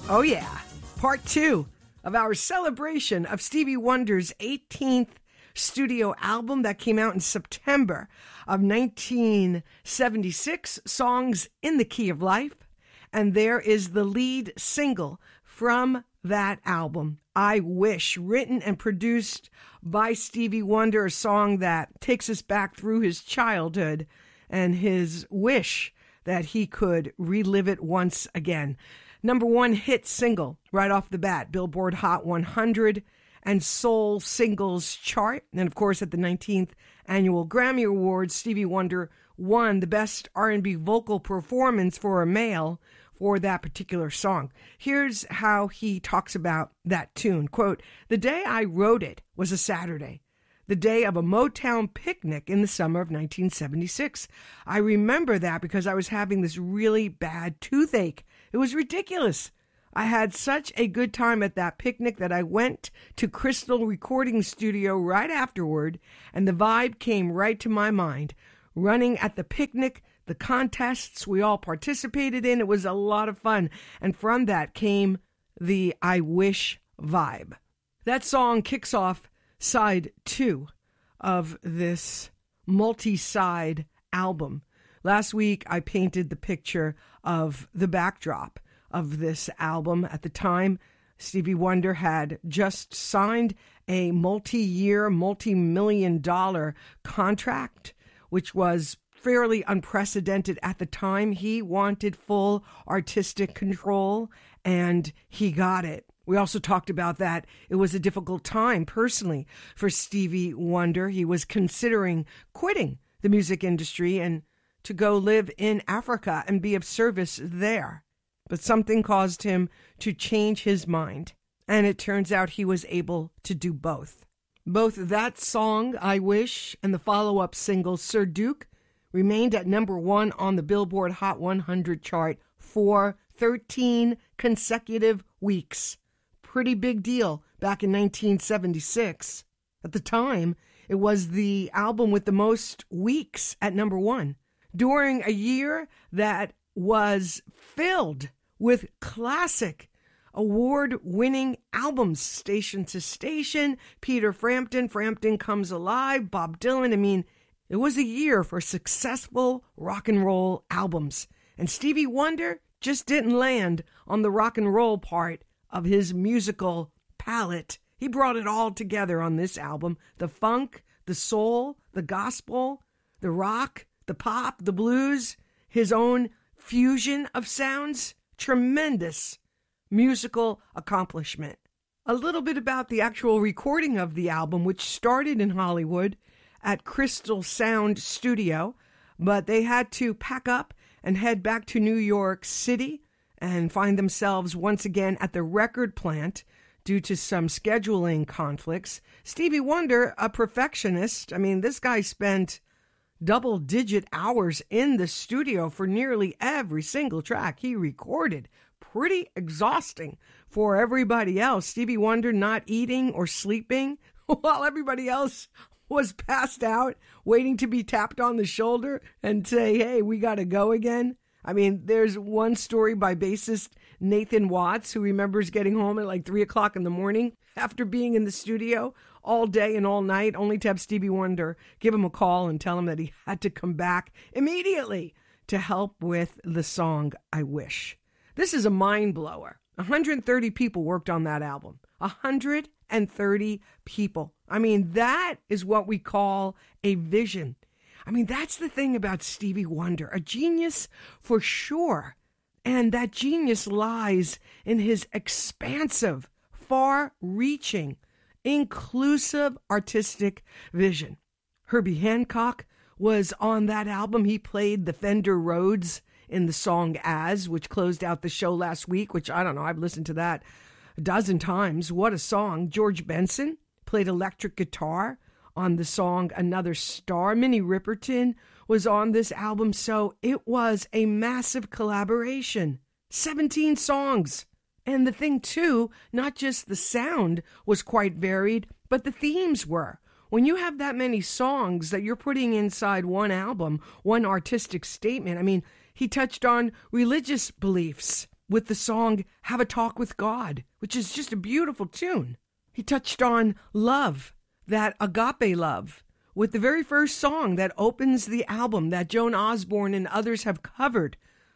Oh yeah, part 2 of our celebration of Stevie Wonder's 18th studio album that came out in September of 1976, Songs in the Key of Life. And there is the lead single from that album, I Wish, written and produced by Stevie Wonder, a song that takes us back through his childhood and his wish that he could relive it once again. Number 1 hit single right off the bat, Billboard Hot 100 and Soul Singles chart. And of course, at the 19th Annual Grammy Awards, Stevie Wonder won the Best R&B Vocal Performance for a Male for that particular song. Here's how he talks about that tune. Quote, "The day I wrote it was a Saturday, the day of a Motown picnic in the summer of 1976. I remember that because I was having this really bad toothache. It was ridiculous. I had such a good time at that picnic that I went to Crystal Recording Studio right afterward, and the vibe came right to my mind. Running at the picnic, the contests we all participated in, it was a lot of fun. And from that came the I Wish vibe." That song kicks off side 2 of this multi-side album. Last week, I painted the picture of the backdrop of this album. At the time, Stevie Wonder had just signed a multi-year, multi-million-dollar contract, which was fairly unprecedented at the time. He wanted full artistic control, and he got it. We also talked about that it was a difficult time personally for Stevie Wonder. He was considering quitting the music industry and to go live in Africa and be of service there. But something caused him to change his mind, and it turns out he was able to do both. Both that song, I Wish, and the follow-up single, Sir Duke, remained at number 1 on the Billboard Hot 100 chart for 13 consecutive weeks. Pretty big deal back in 1976. At the time, it was the album with the most weeks at number 1. During a year that was filled with classic award-winning albums, station to station, Peter Frampton, Frampton Comes Alive, Bob Dylan. I mean, it was a year for successful rock and roll albums. And Stevie Wonder just didn't land on the rock and roll part of his musical palette. He brought it all together on this album. The funk, the soul, the gospel, the rock, the pop, the blues, his own fusion of sounds. Tremendous musical accomplishment. A little bit about the actual recording of the album, which started in Hollywood at Crystal Sound Studio, but they had to pack up and head back to New York City and find themselves once again at the record plant due to some scheduling conflicts. Stevie Wonder, a perfectionist. I mean, this guy spent double-digit hours in the studio for nearly every single track he recorded. Pretty exhausting for everybody else. Stevie Wonder not eating or sleeping while everybody else was passed out, waiting to be tapped on the shoulder and say, hey, we got to go again. I mean, there's one story by bassist Nathan Watts, who remembers getting home at like 3 o'clock in the morning after being in the studio all day and all night, only to have Stevie Wonder give him a call and tell him that he had to come back immediately to help with the song I Wish. This is a mind blower. 130 people worked on that album. 130 people. I mean, that is what we call a vision. I mean, that's the thing about Stevie Wonder, a genius for sure. And that genius lies in his expansive, far-reaching, inclusive artistic vision. Herbie Hancock was on that album. He played the Fender Rhodes in the song As, which closed out the show last week, which I don't know, I've listened to that a dozen times. What a song. George Benson played electric guitar on the song Another Star. Minnie Riperton was on this album, so it was a massive collaboration. 17 songs. And the thing, too, not just the sound was quite varied, but the themes were. When you have that many songs that you're putting inside one album, one artistic statement, I mean, he touched on religious beliefs, with the song Have a Talk with God, which is just a beautiful tune. He touched on love, that agape love, with the very first song that opens the album that Joan Osborne and others have covered,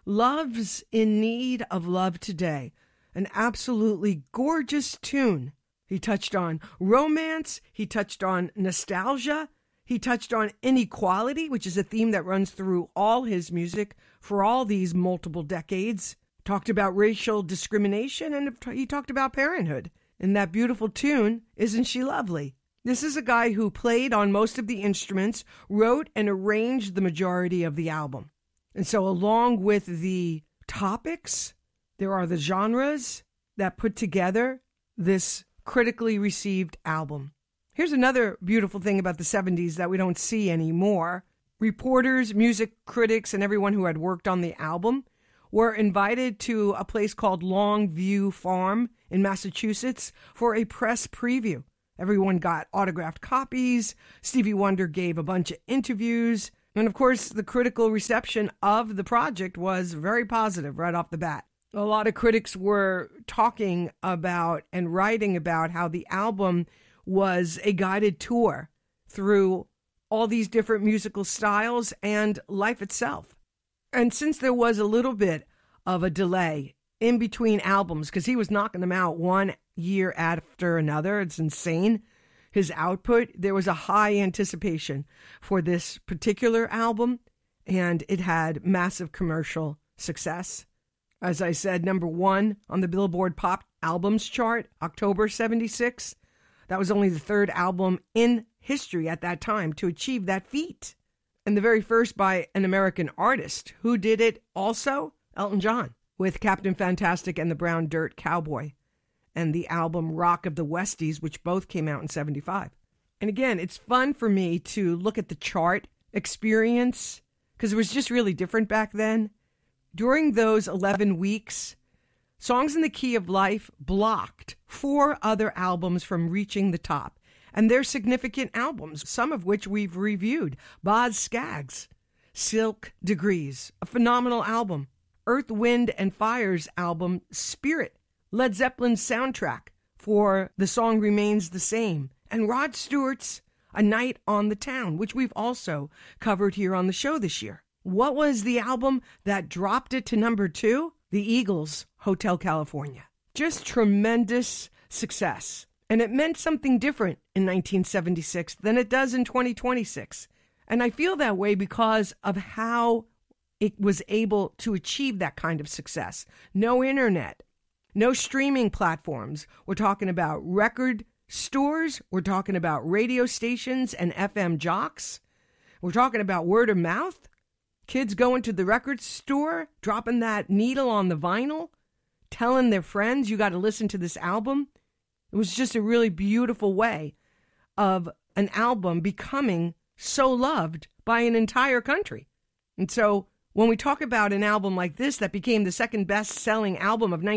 Love's in Need of Love Today. An absolutely gorgeous tune. He touched on romance. He touched on nostalgia. He touched on inequality, which is a theme that runs through all his music for all these multiple decades. Talked about racial discrimination, and he talked about parenthood. In that beautiful tune, Isn't She Lovely? This is a guy who played on most of the instruments, wrote and arranged the majority of the album. And so along with the topics, there are the genres that put together this critically received album. Here's another beautiful thing about the 70s that we don't see anymore. Reporters, music critics, and everyone who had worked on the album were invited to a place called Longview Farm in Massachusetts for a press preview. Everyone got autographed copies. Stevie Wonder gave a bunch of interviews. And of course, the critical reception of the project was very positive right off the bat. A lot of critics were talking about and writing about how the album was a guided tour through all these different musical styles and life itself. And since there was a little bit of a delay in between albums, because he was knocking them out one year after another, it's insane, his output, there was a high anticipation for this particular album, and it had massive commercial success. As I said, number one on the Billboard Pop Albums chart, October 76. That was only the third album in history at that time to achieve that feat. And the very first by an American artist. Who did it also? Elton John, with Captain Fantastic and the Brown Dirt Cowboy, and the album Rock of the Westies, which both came out in 75. And again, it's fun for me to look at the chart experience, because it was just really different back then. During those 11 weeks, Songs in the Key of Life blocked 4 other albums from reaching the top. And they're significant albums, some of which we've reviewed. Boz Scaggs, Silk Degrees, a phenomenal album. Earth, Wind, and Fire's album, Spirit. Led Zeppelin's soundtrack for The Song Remains the Same. And Rod Stewart's A Night on the Town, which we've also covered here on the show this year. What was the album that dropped it to number 2? The Eagles' Hotel California. Just tremendous success. And it meant something different in 1976 than it does in 2026. And I feel that way because of how it was able to achieve that kind of success. No internet, no streaming platforms. We're talking about record stores. We're talking about radio stations and FM jocks. We're talking about word of mouth. Kids going to the record store, dropping that needle on the vinyl, telling their friends, you got to listen to this album. It was just a really beautiful way of an album becoming so loved by an entire country. And so when we talk about an album like this that became the second best-selling album of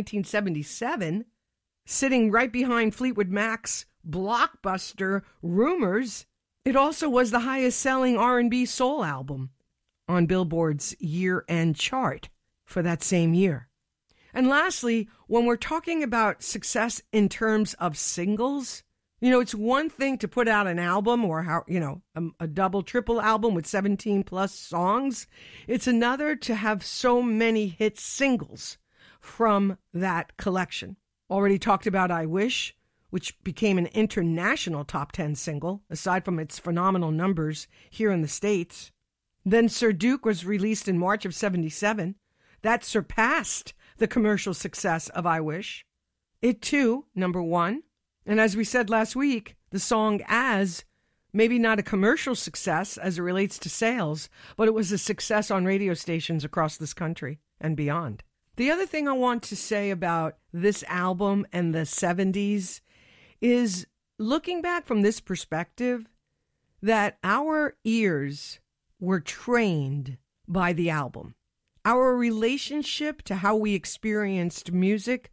1977, sitting right behind Fleetwood Mac's blockbuster Rumors, it also was the highest-selling R&B soul album on Billboard's year-end chart for that same year. And lastly, when we're talking about success in terms of singles, it's one thing to put out an album or a double, triple album with 17 plus songs. It's another to have so many hit singles from that collection. Already talked about I Wish, which became an international top 10 single, aside from its phenomenal numbers here in the States. Then Sir Duke was released in March of 77. That surpassed the commercial success of I Wish. It too, number 1. And as we said last week, the song As, maybe not a commercial success as it relates to sales, but it was a success on radio stations across this country and beyond. The other thing I want to say about this album and the 70s is, looking back from this perspective, that our ears were trained by the album. Our relationship to how we experienced music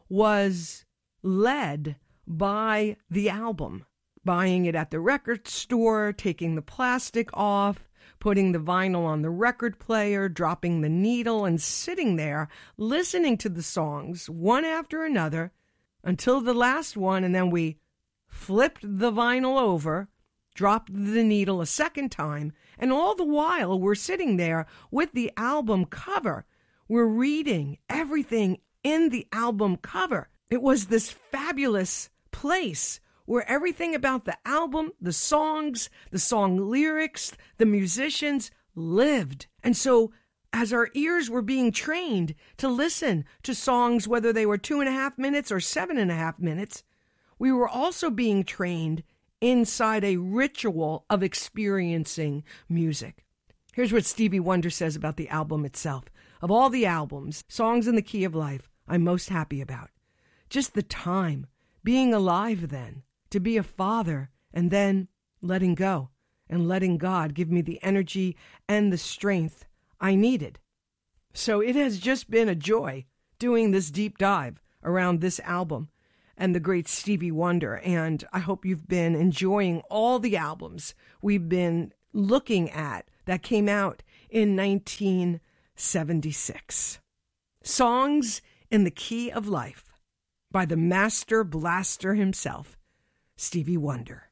was led by the album. Buying it at the record store, taking the plastic off, putting the vinyl on the record player, dropping the needle, and sitting there listening to the songs one after another until the last one, and then we flipped the vinyl over, dropped the needle a second time, and all the while we're sitting there with the album cover. We're reading everything in the album cover. It was this fabulous place where everything about the album, the songs, the song lyrics, the musicians lived. And so as our ears were being trained to listen to songs, whether they were 2.5 minutes or 7.5 minutes, we were also being trained inside a ritual of experiencing music. Here's what Stevie Wonder says about the album itself. Of all the albums, Songs in the Key of Life, I'm most happy about. Just the time, being alive then, to be a father, and then letting go and letting God give me the energy and the strength I needed. So it has just been a joy doing this deep dive around this album and the great Stevie Wonder. And I hope you've been enjoying all the albums we've been looking at that came out in 1976. Songs in the Key of Life by the Master Blaster himself, Stevie Wonder.